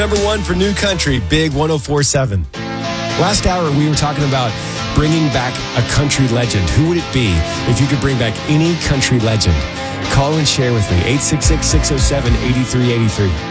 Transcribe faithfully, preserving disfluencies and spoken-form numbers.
Number one for New Country, Big one oh four point seven. Last hour, we were talking about bringing back a country legend. Who would it be if you could bring back any country legend? Call and share with me, eight six six, six oh seven, eight three eight three.